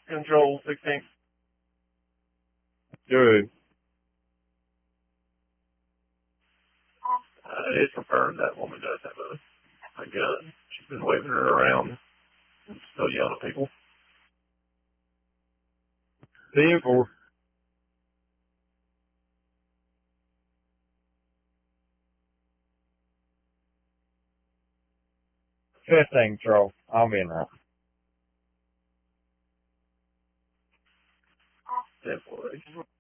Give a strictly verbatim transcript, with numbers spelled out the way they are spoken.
Control sixteen. Good. Uh, it's confirmed that woman does have a, a gun. She's been waving her around, still yelling at people. ten four. fifteen control. I'll be in that. ten four.